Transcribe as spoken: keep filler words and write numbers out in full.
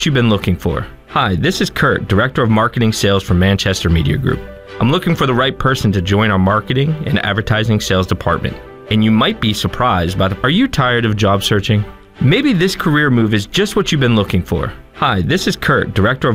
You've been looking for. Hi, this is Kurt, Director of Marketing Sales for Manchester Media Group. I'm looking for the right person to join our marketing and advertising sales department. And you might be surprised by the... Are you tired of job searching? Maybe this career move is just what you've been looking for. Hi, this is Kurt, Director of